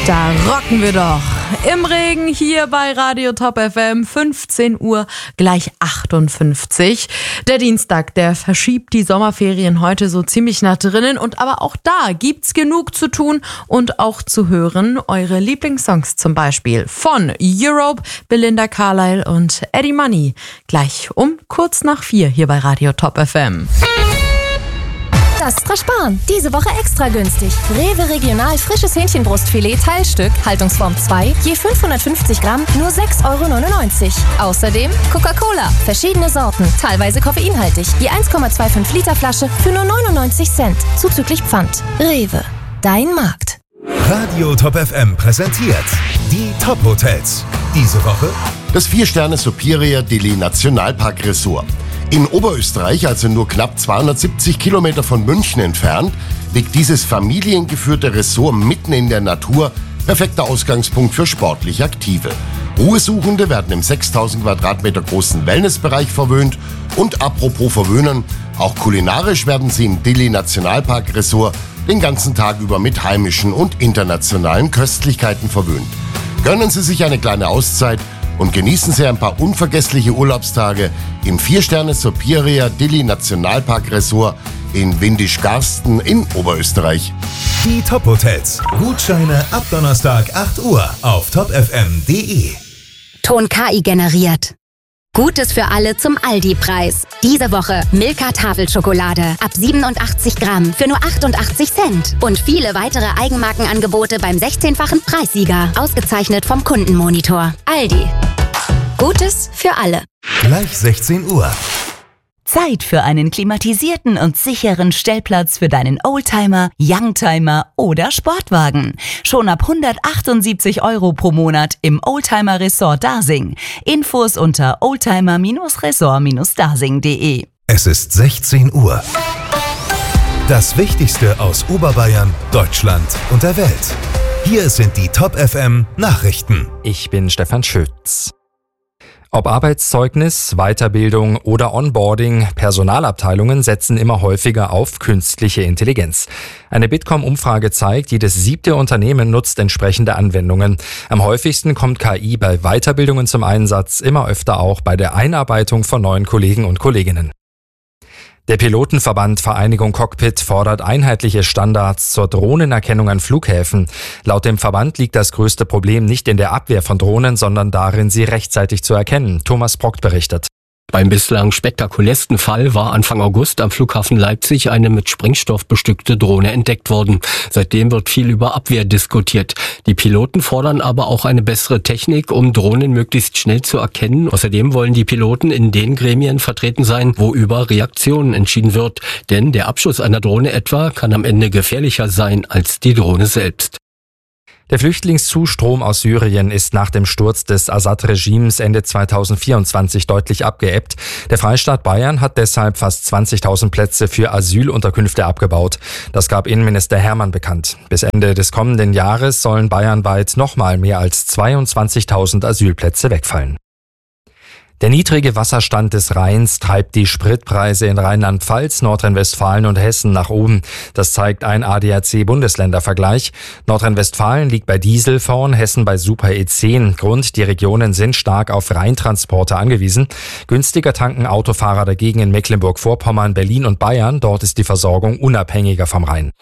Da rocken wir doch. Im Regen hier bei Radio Top FM, 15 Uhr, gleich 58. Der Dienstag, der verschiebt die Sommerferien heute so ziemlich nach drinnen. Und aber auch da gibt's genug zu tun und auch zu hören. Eure Lieblingssongs zum Beispiel von Europe, Belinda Carlisle und Eddie Money. Gleich um kurz nach 4 hier bei Radio Top FM. Extra sparen. Diese Woche extra günstig. Rewe Regional frisches Hähnchenbrustfilet Teilstück, Haltungsform 2, je 550 Gramm, nur 6,99 €. Außerdem Coca-Cola, verschiedene Sorten, teilweise koffeinhaltig, je 1,25 Liter Flasche für nur 99 Cent, zuzüglich Pfand. Rewe, dein Markt. Radio Top FM präsentiert die Top-Hotels. Diese Woche das 4-Sterne Superior Dili Nationalpark Resort. In Oberösterreich, also nur knapp 270 Kilometer von München entfernt, liegt dieses familiengeführte Resort mitten in der Natur, perfekter Ausgangspunkt für sportlich Aktive. Ruhesuchende werden im 6000 Quadratmeter großen Wellnessbereich verwöhnt und apropos verwöhnen, auch kulinarisch werden sie im Dili Nationalpark Resort den ganzen Tag über mit heimischen und internationalen Köstlichkeiten verwöhnt. Gönnen Sie sich eine kleine Auszeit und genießen Sie ein paar unvergessliche Urlaubstage im 4-Sterne Superior Dili Nationalpark Resort in Windisch-Garsten in Oberösterreich. Die Top-Hotels. Gutscheine ab Donnerstag 8 Uhr auf topfm.de. Ton KI generiert. Gutes für alle zum Aldi-Preis. Diese Woche Milka Tafelschokolade ab 87 Gramm für nur 88 Cent. Und viele weitere Eigenmarkenangebote beim 16-fachen Preissieger. Ausgezeichnet vom Kundenmonitor. Aldi. Gutes für alle. Gleich 16 Uhr. Zeit für einen klimatisierten und sicheren Stellplatz für deinen Oldtimer, Youngtimer oder Sportwagen. Schon ab 178 € pro Monat im Oldtimer Resort Dasing. Infos unter oldtimer-resort-dasing.de. Es ist 16 Uhr. Das Wichtigste aus Oberbayern, Deutschland und der Welt. Hier sind die Top FM Nachrichten. Ich bin Stefan Schütz. Ob Arbeitszeugnis, Weiterbildung oder Onboarding, Personalabteilungen setzen immer häufiger auf künstliche Intelligenz. Eine Bitkom-Umfrage zeigt, jedes 7. Unternehmen nutzt entsprechende Anwendungen. Am häufigsten kommt KI bei Weiterbildungen zum Einsatz, immer öfter auch bei der Einarbeitung von neuen Kollegen und Kolleginnen. Der Pilotenverband Vereinigung Cockpit fordert einheitliche Standards zur Drohnenerkennung an Flughäfen. Laut dem Verband liegt das größte Problem nicht in der Abwehr von Drohnen, sondern darin, sie rechtzeitig zu erkennen. Thomas Brockt berichtet. Beim bislang spektakulärsten Fall war Anfang August am Flughafen Leipzig eine mit Sprengstoff bestückte Drohne entdeckt worden. Seitdem wird viel über Abwehr diskutiert. Die Piloten fordern aber auch eine bessere Technik, um Drohnen möglichst schnell zu erkennen. Außerdem wollen die Piloten in den Gremien vertreten sein, wo über Reaktionen entschieden wird. Denn der Abschuss einer Drohne etwa kann am Ende gefährlicher sein als die Drohne selbst. Der Flüchtlingszustrom aus Syrien ist nach dem Sturz des Assad-Regimes Ende 2024 deutlich abgeebbt. Der Freistaat Bayern hat deshalb fast 20.000 Plätze für Asylunterkünfte abgebaut. Das gab Innenminister Hermann bekannt. Bis Ende des kommenden Jahres sollen bayernweit nochmal mehr als 22.000 Asylplätze wegfallen. Der niedrige Wasserstand des Rheins treibt die Spritpreise in Rheinland-Pfalz, Nordrhein-Westfalen und Hessen nach oben. Das zeigt ein ADAC-Bundesländervergleich. Nordrhein-Westfalen liegt bei Diesel vorn, Hessen bei Super E10. Grund, die Regionen sind stark auf Rheintransporte angewiesen. Günstiger tanken Autofahrer dagegen in Mecklenburg-Vorpommern, Berlin und Bayern. Dort ist die Versorgung unabhängiger vom Rhein.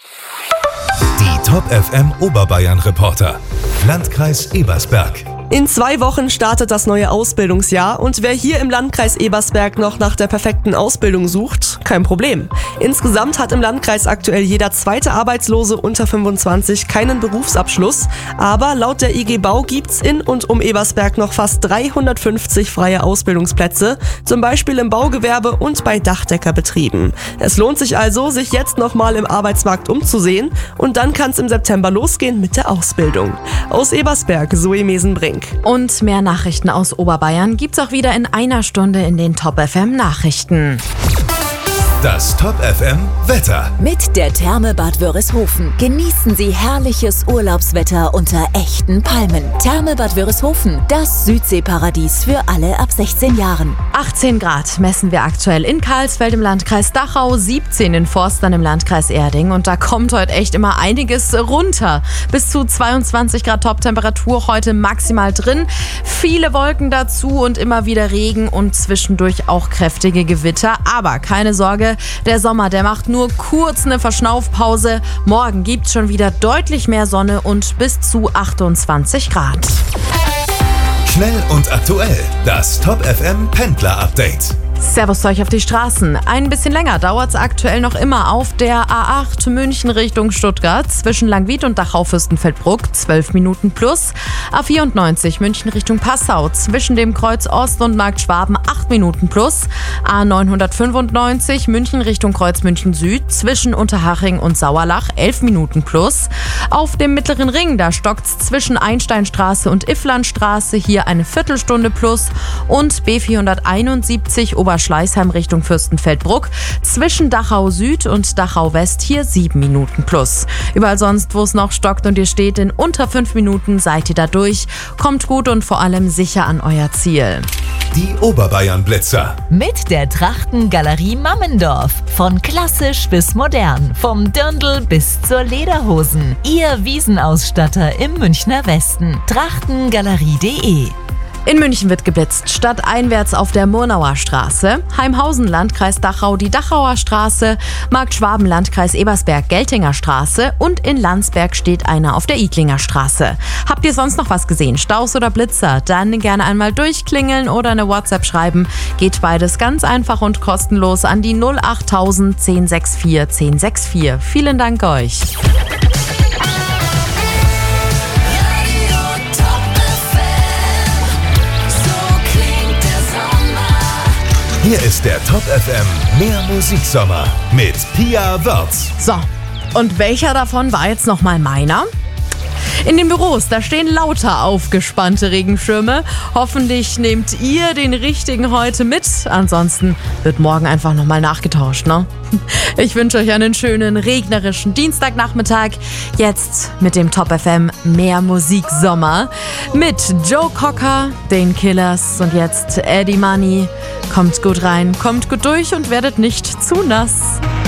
Die Top FM Oberbayern Reporter. Landkreis Ebersberg. In 2 Wochen startet das neue Ausbildungsjahr und wer hier im Landkreis Ebersberg noch nach der perfekten Ausbildung sucht, kein Problem. Insgesamt hat im Landkreis aktuell jeder zweite Arbeitslose unter 25 keinen Berufsabschluss, aber laut der IG Bau gibt's in und um Ebersberg noch fast 350 freie Ausbildungsplätze, zum Beispiel im Baugewerbe und bei Dachdeckerbetrieben. Es lohnt sich also, sich jetzt nochmal im Arbeitsmarkt umzusehen und dann kann's im September losgehen mit der Ausbildung. Aus Ebersberg, Zoe Mesenbrink. Und mehr Nachrichten aus Oberbayern gibt's auch wieder in einer Stunde in den Top FM Nachrichten. Das Top FM Wetter. Mit der Therme Bad Wörishofen genießen Sie herrliches Urlaubswetter unter echten Palmen. Therme Bad Wörishofen, das Südseeparadies für alle ab 16 Jahren. 18 Grad messen wir aktuell in Karlsfeld im Landkreis Dachau, 17 in Forstern im Landkreis Erding und da kommt heute echt immer einiges runter. Bis zu 22 Grad Top-Temperatur heute maximal drin, viele Wolken dazu und immer wieder Regen und zwischendurch auch kräftige Gewitter, aber keine Sorge, der Sommer, der macht nur kurz eine Verschnaufpause. Morgen gibt's schon wieder deutlich mehr Sonne und bis zu 28 Grad. Schnell und aktuell. Das Top FM Pendler Update. Servus euch auf die Straßen. Ein bisschen länger dauert es aktuell noch immer auf der A8 München Richtung Stuttgart zwischen Langwied und Dachau-Fürstenfeldbruck 12 Minuten plus. A94 München Richtung Passau zwischen dem Kreuz Ost und Markt Schwaben 8 Minuten plus. A995 München Richtung Kreuz München Süd zwischen Unterhaching und Sauerlach 11 Minuten plus. Auf dem Mittleren Ring, da stockt's zwischen Einsteinstraße und Ifflandstraße hier eine Viertelstunde plus und B471 Oberschleißheim Richtung Fürstenfeldbruck zwischen Dachau Süd und Dachau West hier 7 Minuten plus. Überall sonst, wo es noch stockt und ihr steht, in unter 5 Minuten seid ihr da durch. Kommt gut und vor allem sicher an euer Ziel. Die Oberbayern-Blitzer. Mit der Trachtengalerie Mammendorf. Von klassisch bis modern. Vom Dirndl bis zur Lederhosen. Ihr Wiesenausstatter im Münchner Westen. Trachtengalerie.de. In München wird geblitzt, stadteinwärts auf der Murnauer Straße, Heimhausen, Landkreis Dachau, die Dachauer Straße, Markt Schwaben, Landkreis Ebersberg, Geltinger Straße und in Landsberg steht einer auf der Idlinger Straße. Habt ihr sonst noch was gesehen, Staus oder Blitzer? Dann gerne einmal durchklingeln oder eine WhatsApp schreiben. Geht beides ganz einfach und kostenlos an die 08000 1064 1064. Vielen Dank euch. Hier ist der Top FM Mehr Musiksommer mit Pia Wörz. So, und welcher davon war jetzt nochmal meiner? In den Büros, da stehen lauter aufgespannte Regenschirme. Hoffentlich nehmt ihr den richtigen heute mit. Ansonsten wird morgen einfach nochmal nachgetauscht, ne? Ich wünsche euch einen schönen, regnerischen Dienstagnachmittag. Jetzt mit dem Top FM Mehr Musiksommer. Mit Joe Cocker, den Killers und jetzt Eddie Money. Kommt gut rein, kommt gut durch und werdet nicht zu nass.